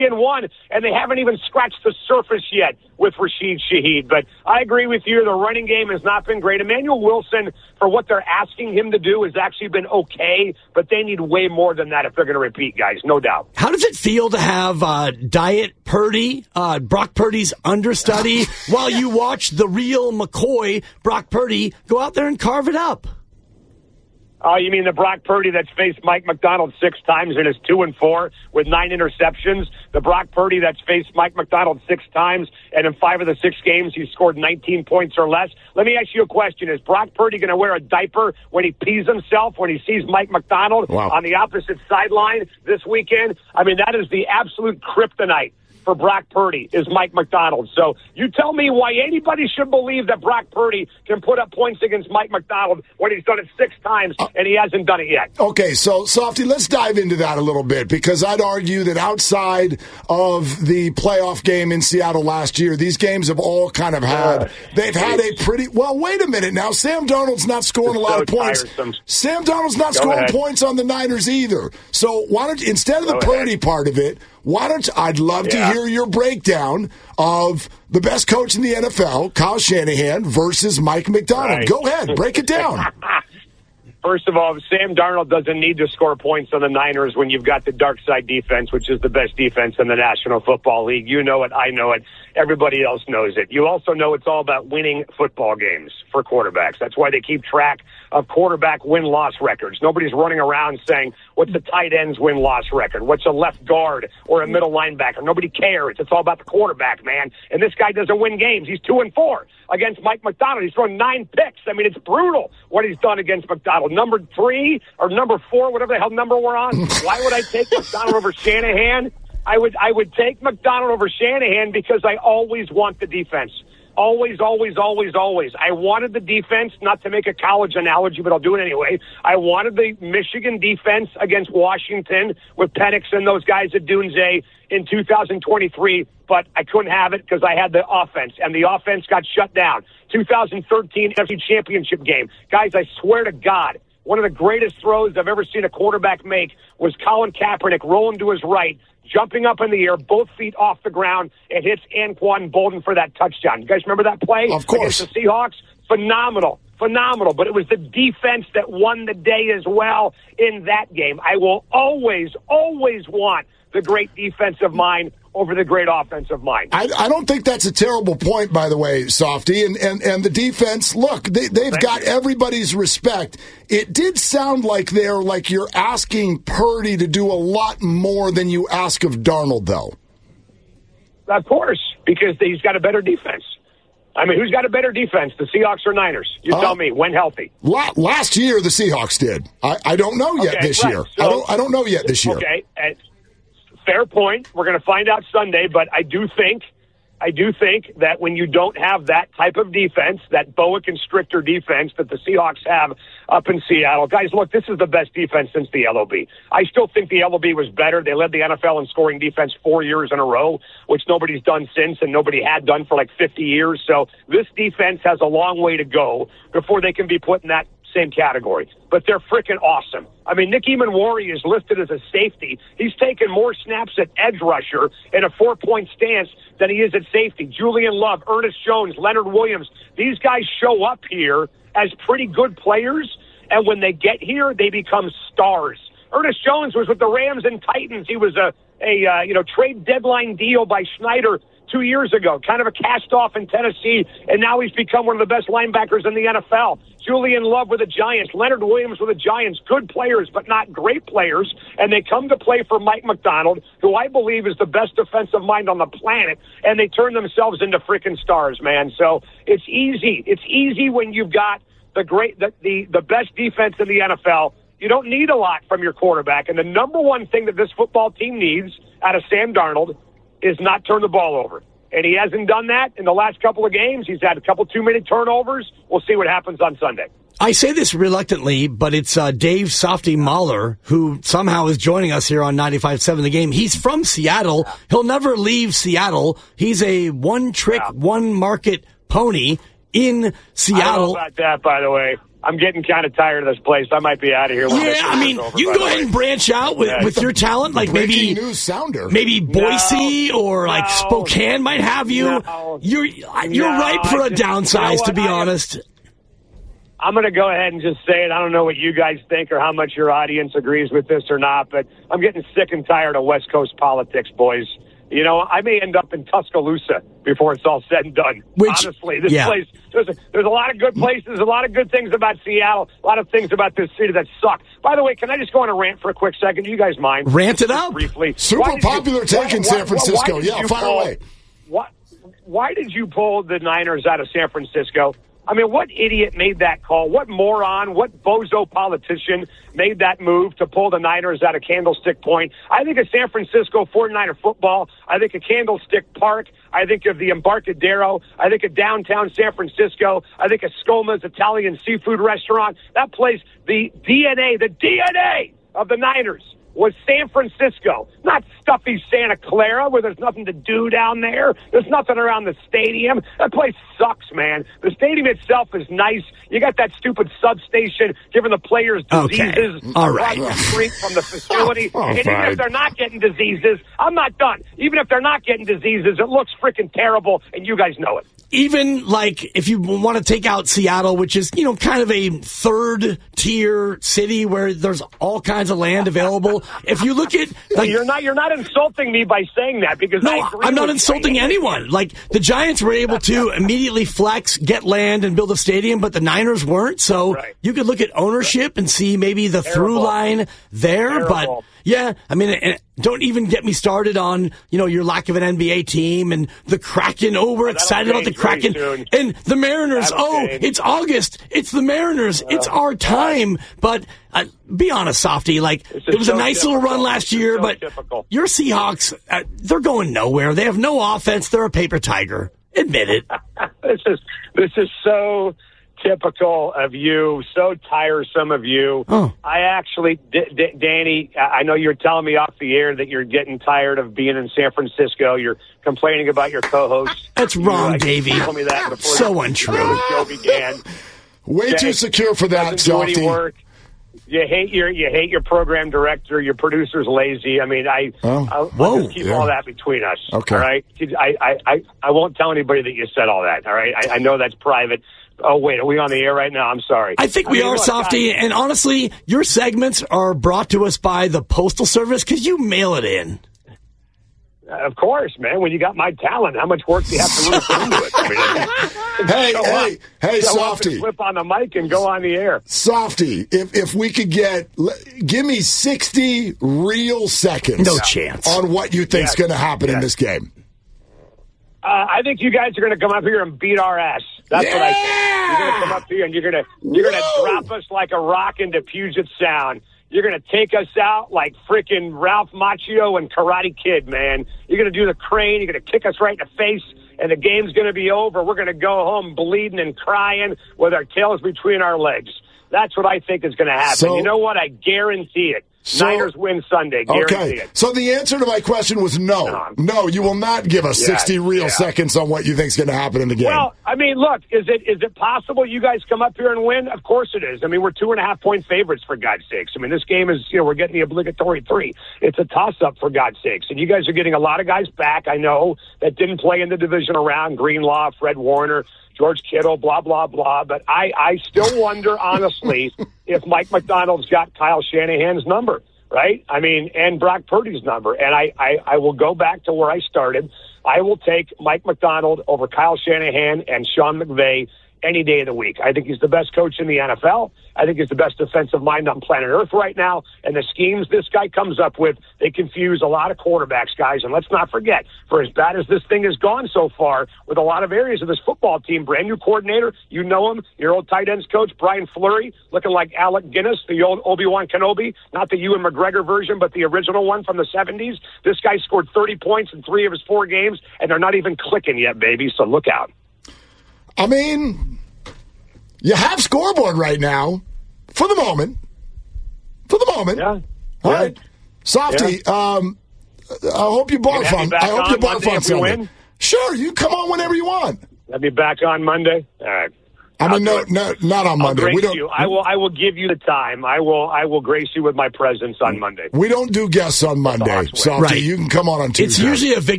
1, and they haven't even scratched the surface yet with Rashid Shaheed. But I agree with you. The running game has not been great. Emmanuel Wilson, for what they're asking him to do, has actually been okay, but they need way more than that if they're going to repeat, guys, no doubt. How does it feel to have Diet Purdy, Brock Purdy's understudy, while you watch the real McCoy, Brock Purdy, go out there and carve it up? Oh, you mean the Brock Purdy that's faced Mike McDonald 6 times and is 2-4 with 9 interceptions? The Brock Purdy that's faced Mike McDonald 6 times and in 5 of the 6 games he's scored 19 points or less? Let me ask you a question. Is Brock Purdy going to wear a diaper when he pees himself, when he sees Mike McDonald on the opposite sideline this weekend? I mean, that is the absolute kryptonite for Brock Purdy, is Mike McDonald. So you tell me why anybody should believe that Brock Purdy can put up points against Mike McDonald when he's done it 6 times and he hasn't done it yet. Okay, so, Softy, let's dive into that a little bit, because I'd argue that outside of the playoff game in Seattle last year, these games have all kind of had, they've had a pretty, well, wait a minute now. Sam Darnold's not scoring a lot of points. Tiresome. Sam Darnold's not scoring points on the Niners either. So why don't you, instead of the Purdy part of it, I'd love to hear your breakdown of the best coach in the NFL, Kyle Shanahan, versus Mike McDonald. Right. Go ahead, break it down. First of all, Sam Darnold doesn't need to score points on the Niners when you've got the dark side defense, which is the best defense in the National Football League. You know it, I know it, everybody else knows it. You also know it's all about winning football games for quarterbacks. That's why they keep track of quarterback win-loss records. Nobody's running around saying, what's the tight end's win-loss record? What's a left guard or a middle linebacker? Nobody cares. It's all about the quarterback, man. And this guy doesn't win games. He's 2-4 against Mike McDonald. He's thrown 9 picks. I mean, it's brutal what he's done against McDonald. Number 3 or number 4, whatever the hell number we're on. Why would I take McDonald over Shanahan? I would take McDonald over Shanahan because I always want the defense. Always, always, always, always. I wanted the defense, not to make a college analogy, but I'll do it anyway. I wanted the Michigan defense against Washington with Penix and those guys at Dunze in 2023, but I couldn't have it because I had the offense, and the offense got shut down. 2013 NFC Championship game. Guys, I swear to God, one of the greatest throws I've ever seen a quarterback make was Colin Kaepernick rolling to his right, jumping up in the air, both feet off the ground, and hits Anquan Bolden for that touchdown. You guys remember that play? Of course. Against the Seahawks? Phenomenal. But it was the defense that won the day as well in that game. I will always, always want the great defensive mind over the great offensive mind. I don't think that's a terrible point, by the way, Softy. And the defense, look, they've got everybody's respect. It did sound like you're asking Purdy to do a lot more than you ask of Darnold, though. Of course, because he's got a better defense. I mean, who's got a better defense, the Seahawks or Niners? You tell me, when healthy. Last year, the Seahawks did. I don't know yet this year. So, I don't know yet this year. Okay, fair point. We're going to find out Sunday, but I do think that when you don't have that type of defense, that boa constrictor defense that the Seahawks have up in Seattle, guys, look, this is the best defense since the LOB. I still think the LOB was better. They led the NFL in scoring defense 4 years in a row, which nobody's done since and nobody had done for like 50 years. So this defense has a long way to go before they can be put in that same category, but they're freaking awesome. I mean, Nick Eamon-Wari is listed as a safety. He's taken more snaps at edge rusher in a 4-point stance than he is at safety. Julian Love, Ernest Jones, Leonard Williams, these guys show up here as pretty good players, and when they get here, they become stars. Ernest Jones was with the Rams and Titans. He was a trade deadline deal by Schneider 2 years ago, kind of a cast-off in Tennessee, and now he's become one of the best linebackers in the NFL. Julian Love with the Giants, Leonard Williams with the Giants, good players, but not great players, and they come to play for Mike McDonald, who I believe is the best defensive mind on the planet, and they turn themselves into freaking stars, man. So it's easy. It's easy when you've got the best defense in the NFL. You don't need a lot from your quarterback, and the number one thing that this football team needs out of Sam Darnold is not turn the ball over. And he hasn't done that in the last couple of games. He's had a couple too-many turnovers. We'll see what happens on Sunday. I say this reluctantly, but it's Dave Softy Mahler, who somehow is joining us here on 95.7 The Game. He's from Seattle. He'll never leave Seattle. He's a one-trick, one-market pony in Seattle. I don't know about that, by the way. I'm getting kind of tired of this place. I might be out of here. Yeah, I mean, you can go ahead and branch out with your talent, like maybe news sounder. Maybe Boise or like Spokane might have you. You're ripe for a downsize, to be honest. I'm going to go ahead and just say it. I don't know what you guys think or how much your audience agrees with this or not, but I'm getting sick and tired of West Coast politics, boys. You know, I may end up in Tuscaloosa before it's all said and done. Honestly, this place, there's a lot of good places, a lot of good things about Seattle, a lot of things about this city that suck. By the way, can I just go on a rant for a quick second? Do you guys mind? Rant it up. Briefly. Super popular take in San Francisco. Yeah, fire away. Why did you pull the Niners out of San Francisco? I mean, what idiot made that call? What moron, what bozo politician made that move to pull the Niners out of Candlestick Point? I think of San Francisco 49er football. I think of Candlestick Park. I think of the Embarcadero. I think of downtown San Francisco. I think of Scoma's Italian seafood restaurant. That place, the DNA of the Niners was San Francisco, not stuffy Santa Clara where there's nothing to do down there. There's nothing around the stadium. That place sucks, man. The stadium itself is nice. You got that stupid substation giving the players diseases across the street from the facility. And even if they're not getting diseases, I'm not done. Even if they're not getting diseases, it looks freaking terrible, and you guys know it. Even like if you want to take out Seattle, which is, you know, kind of a third tier city where there's all kinds of land available. If you look at like you're not insulting me by saying that because I'm not insulting anyone. Like the Giants were able to immediately flex, get land and build a stadium, but the Niners weren't. So you could look at ownership and see maybe the through line there, but yeah, I mean, and don't even get me started on, you know, your lack of an NBA team and the Kraken. Oh, we're excited about the Kraken. And the Mariners. It's August. It's the Mariners. It's our time. But be honest, Softy, like it was a nice little run last year, but your Seahawks, they're going nowhere. They have no offense. They're a paper tiger. Admit it. This is so typical of you, so tiresome of you. I actually, Danny, I know you're telling me off the air that you're getting tired of being in San Francisco. You're complaining about your co-host. That's wrong, Davey. You told me that before so untrue. The show began. Way too secure for that, Softy. Do any work. You hate your program director. Your producer's lazy. I mean, I'll just keep all that between us. Okay. All right. I won't tell anybody that you said all that. All right. I know that's private. Oh, wait, are we on the air right now? I'm sorry. I think we are, Softy, and honestly, your segments are brought to us by the Postal Service because you mail it in. Of course, man. When you got my talent, how much work do you have to really put into it? I mean, hey, Softy. Flip on the mic and go on the air. Softy, if we could give me 60 real seconds. No chance. On what you think's going to happen in this game. I think you guys are going to come up here and beat our ass. That's what I think. You're going to come up here and you're going to drop us like a rock into Puget Sound. You're going to take us out like freaking Ralph Macchio and Karate Kid, man. You're going to do the crane. You're going to kick us right in the face, and the game's going to be over. We're going to go home bleeding and crying with our tails between our legs. That's what I think is going to happen. So, you know what? I guarantee it. Niners win Sunday. Guarantee it. So the answer to my question was no. No, you will not give us 60 real seconds on what you think is going to happen in the game. Well, I mean, look, is it possible you guys come up here and win? Of course it is. I mean, we're 2.5-point favorites, for God's sakes. I mean, this game is, we're getting the obligatory 3. It's a toss-up, for God's sakes. And you guys are getting a lot of guys back, I know, that didn't play in the divisional round. Greenlaw, Fred Warner, George Kittle, blah, blah, blah. But I still wonder, honestly, if Mike McDonald's got Kyle Shanahan's number, right? I mean, and Brock Purdy's number. And I will go back to where I started. I will take Mike McDonald over Kyle Shanahan and Sean McVay any day of the week. I think he's the best coach in the NFL. I think he's the best defensive mind on planet Earth right now. And the schemes this guy comes up with, they confuse a lot of quarterbacks, guys. And let's not forget, for as bad as this thing has gone so far, with a lot of areas of this football team, brand new coordinator, you know him, your old tight ends coach, Brian Fleury, looking like Alec Guinness, the old Obi-Wan Kenobi, not the Ewan McGregor version, but the original one from the 70s. This guy scored 30 points in 3 of his 4 games, and they're not even clicking yet, baby, so look out. I mean, you have scoreboard right now, for the moment. Yeah. All right. Softy, I hope you barf on. I hope you barf on Sunday. Sure, you come on whenever you want. I'll be back on Monday. All right. I mean, no, not on Monday. We don't. I will give you the time. I will grace you with my presence on Monday. We don't do guests on Monday, so you can come on Tuesday. It's usually a victory